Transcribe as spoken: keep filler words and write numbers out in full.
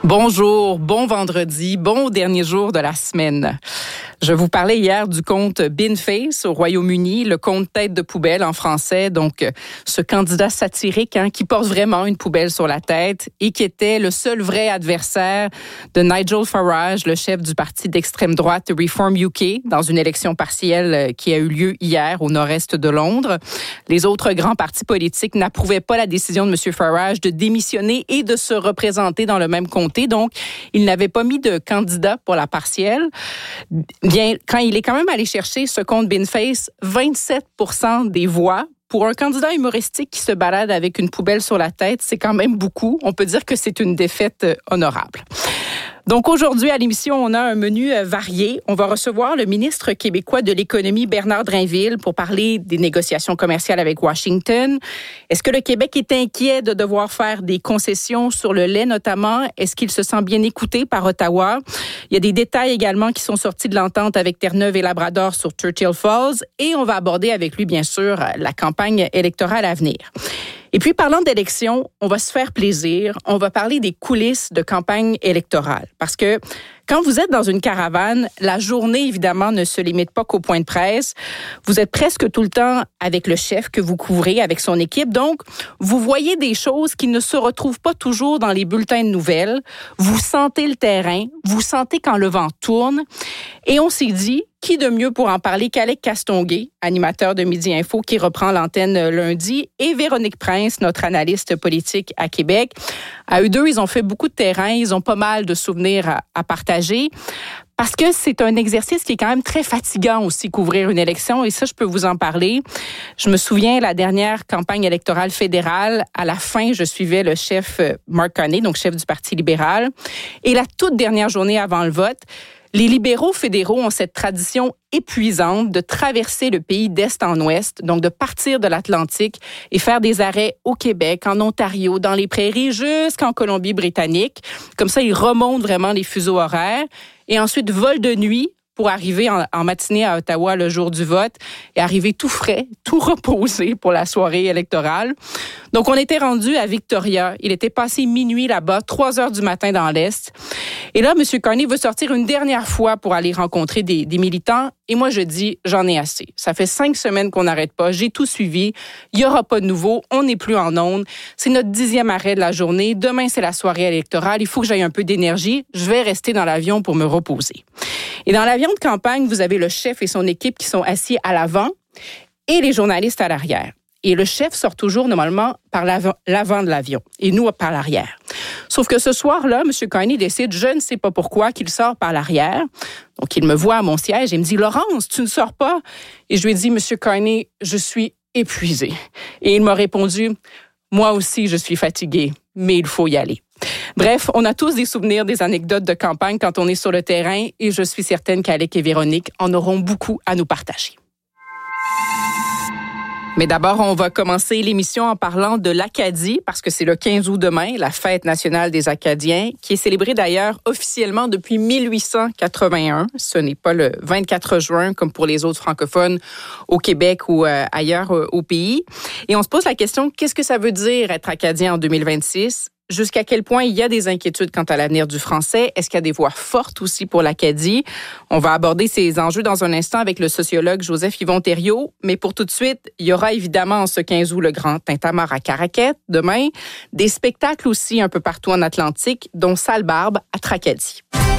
Bonjour, bon vendredi, bon dernier jour de la semaine. Je vous parlais hier du compte Binface au Royaume-Uni, le compte tête de poubelle en français, donc ce candidat satirique hein, qui porte vraiment une poubelle sur la tête et qui était le seul vrai adversaire de Nigel Farage, le chef du parti d'extrême droite Reform U K, dans une élection partielle qui a eu lieu hier au nord-est de Londres. Les autres grands partis politiques n'approuvaient pas la décision de M. Farage de démissionner et de se représenter dans le même comté, donc il n'avait pas mis de candidat pour la partielle. Bien, quand il est quand même allé chercher ce compte Binface, vingt-sept pour cent des voix. Pour un candidat humoristique qui se balade avec une poubelle sur la tête, c'est quand même beaucoup. On peut dire que c'est une défaite honorable. Donc aujourd'hui, à l'émission, on a un menu varié. On va recevoir le ministre québécois de l'économie, Bernard Drinville, pour parler des négociations commerciales avec Washington. Est-ce que le Québec est inquiet de devoir faire des concessions sur le lait, notamment? Est-ce qu'il se sent bien écouté par Ottawa? Il y a des détails également qui sont sortis de l'entente avec Terre-Neuve et Labrador sur Churchill Falls. Et on va aborder avec lui, bien sûr, la campagne électorale à venir. Et puis, parlant d'élections, on va se faire plaisir. On va parler des coulisses de campagne électorale. Parce que quand vous êtes dans une caravane, la journée, évidemment, ne se limite pas qu'au point de presse. Vous êtes presque tout le temps avec le chef que vous couvrez, avec son équipe. Donc, vous voyez des choses qui ne se retrouvent pas toujours dans les bulletins de nouvelles. Vous sentez le terrain. Vous sentez quand le vent tourne. Et on s'est dit, qui de mieux pour en parler qu'Alec Castonguay, animateur de Midi Info, qui reprend l'antenne lundi, et Véronique Prince, notre analyste politique à Québec. À eux deux, ils ont fait beaucoup de terrain. Ils ont pas mal de souvenirs à, à partager. Parce que c'est un exercice qui est quand même très fatigant aussi, couvrir une élection. Et ça, je peux vous en parler. Je me souviens, la dernière campagne électorale fédérale, à la fin, je suivais le chef Mark Carney, donc chef du Parti libéral. Et la toute dernière journée avant le vote, les libéraux fédéraux ont cette tradition épuisante de traverser le pays d'est en ouest, donc de partir de l'Atlantique et faire des arrêts au Québec, en Ontario, dans les prairies, jusqu'en Colombie-Britannique. Comme ça, ils remontent vraiment les fuseaux horaires et ensuite volent de nuit pour arriver en, en matinée à Ottawa le jour du vote et arriver tout frais, tout reposé pour la soirée électorale. Donc, on était rendu à Victoria. Il était passé minuit là-bas, trois heures du matin dans l'Est. Et là, M. Carney veut sortir une dernière fois pour aller rencontrer des, des militants. Et moi, je dis, j'en ai assez. Ça fait cinq semaines qu'on n'arrête pas. J'ai tout suivi. Il n'y aura pas de nouveau. On n'est plus en ondes. C'est notre dixième arrêt de la journée. Demain, c'est la soirée électorale. Il faut que j'aille un peu d'énergie. Je vais rester dans l'avion pour me reposer. Et dans l'avion de campagne, vous avez le chef et son équipe qui sont assis à l'avant et les journalistes à l'arrière. Et le chef sort toujours normalement par l'avant, l'avant de l'avion et nous par l'arrière. Sauf que ce soir-là, M. Carney décide, je ne sais pas pourquoi, qu'il sort par l'arrière. Donc, il me voit à mon siège et me dit, Laurence, tu ne sors pas? Et je lui ai dit, M. Carney, je suis épuisée. Et il m'a répondu, moi aussi, je suis fatiguée, mais il faut y aller. Bref, on a tous des souvenirs, des anecdotes de campagne quand on est sur le terrain et je suis certaine qu'Alec et Véronique en auront beaucoup à nous partager. Mais d'abord, on va commencer l'émission en parlant de l'Acadie, parce que c'est le quinze août demain, la fête nationale des Acadiens, qui est célébrée d'ailleurs officiellement depuis mille huit cent quatre-vingt-un. Ce n'est pas le vingt-quatre juin, comme pour les autres francophones au Québec ou euh, ailleurs euh, au pays. Et on se pose la question, qu'est-ce que ça veut dire être Acadien en deux mille vingt-six? Jusqu'à quel point il y a des inquiétudes quant à l'avenir du français? Est-ce qu'il y a des voix fortes aussi pour l'Acadie? On va aborder ces enjeux dans un instant avec le sociologue Joseph-Yvon Thériault. Mais pour tout de suite, il y aura évidemment ce quinze août le grand tintamarre à Caraquet demain. Des spectacles aussi un peu partout en Atlantique, dont Sale Barbe à Tracadie.